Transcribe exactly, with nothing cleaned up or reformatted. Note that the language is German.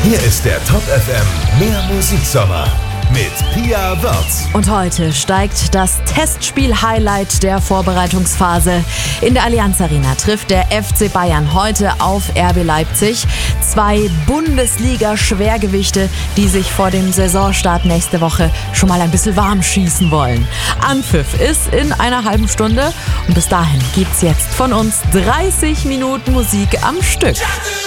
Hier ist der Top F M Mehr Musiksommer mit Pia Wörz. Und heute steigt das Testspiel-Highlight der Vorbereitungsphase. In der Allianz Arena trifft der F C Bayern heute auf R B Leipzig. Zwei Bundesliga-Schwergewichte, die sich vor dem Saisonstart nächste Woche schon mal ein bisschen warm schießen wollen. Anpfiff ist in einer halben Stunde und bis dahin gibt's jetzt von uns dreißig Minuten Musik am Stück.